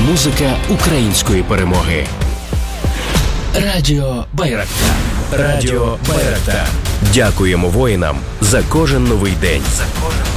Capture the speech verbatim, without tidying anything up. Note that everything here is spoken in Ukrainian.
Музика української перемоги. Радіо Байрактар. Радіо Байрактар. Дякуємо воїнам за кожен новий день. За кожен